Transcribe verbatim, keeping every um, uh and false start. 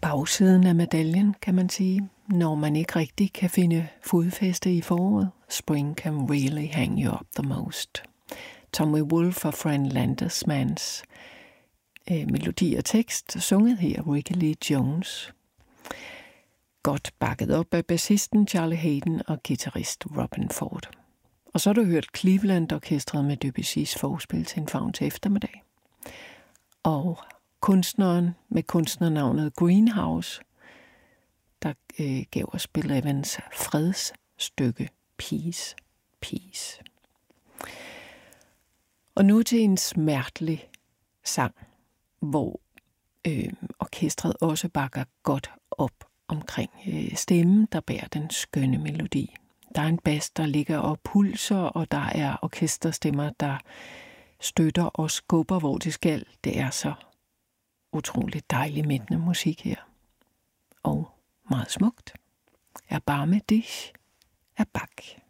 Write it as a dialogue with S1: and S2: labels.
S1: bagsiden af medaljen, kan man sige, når man ikke rigtig kan finde fodfæste i foråret. Spring can really hang you up the most. Tommy Wolfe og Fran Landersmans øh, melodi og tekst, sunget her af Ricky Lee Jones. Godt bakket op af bassisten Charlie Hayden og guitarist Robin Ford. Og så har du hørt Cleveland-orkestret med Debussys forspil til en fagns eftermiddag. Og kunstneren med kunstnernavnet Greenhouse, der øh, gav os Bill Evans fredsstykke Peace, Peace. Og nu til en smertelig sang, hvor øh, orkestret også bakker godt op omkring øh, stemmen, der bærer den skønne melodi. Der er en bas, der ligger og pulser, og der er orkesterstemmer, der støtter og skubber, hvor det skal. Det er så utroligt dejlig mættende musik her. Og meget smukt. Erbarme dich, Erbak.